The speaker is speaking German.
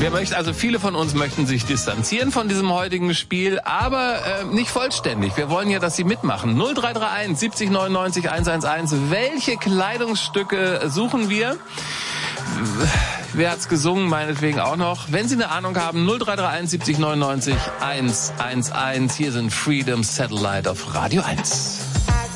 Viele von uns möchten sich distanzieren von diesem heutigen Spiel, aber nicht vollständig. Wir wollen ja, dass Sie mitmachen. 0331 70 99 111. Welche Kleidungsstücke suchen wir? Wer hat's gesungen? Meinetwegen auch noch. Wenn Sie eine Ahnung haben, 0331 70 99 111. Hier sind Freedom Satellite auf Radio 1.